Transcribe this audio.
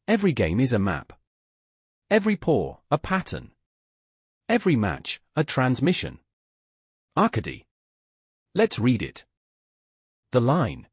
Every game is a map. Every pour, a pattern. Every match, a transmission. Arcady. Let's read it. The line.